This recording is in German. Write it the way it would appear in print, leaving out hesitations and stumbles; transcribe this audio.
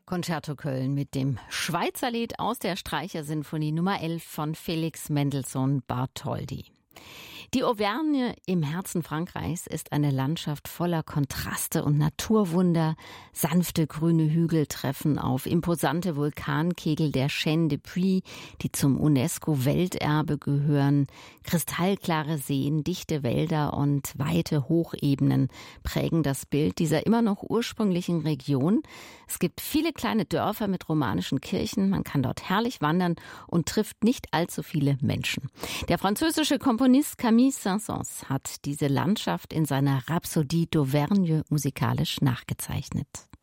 Concerto Köln mit dem Schweizer Lied aus der Streichersinfonie Nummer 11 von Felix Mendelssohn Bartholdy. Die Auvergne im Herzen Frankreichs ist eine Landschaft voller Kontraste und Naturwunder. Sanfte grüne Hügel treffen auf imposante Vulkankegel der Chaîne de Puy, die zum UNESCO-Welterbe gehören. Kristallklare Seen, dichte Wälder und weite Hochebenen prägen das Bild dieser immer noch ursprünglichen Region. Es gibt viele kleine Dörfer mit romanischen Kirchen. Man kann dort herrlich wandern und trifft nicht allzu viele Menschen. Der französische Komponist Camille Saint-Saëns hat diese Landschaft in seiner Rhapsodie d'Auvergne musikalisch nachgezeichnet.